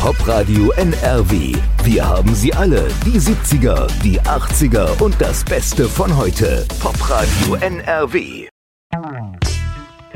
Popradio NRW. Wir haben sie alle. Die 70er, die 80er und das Beste von heute. Popradio NRW.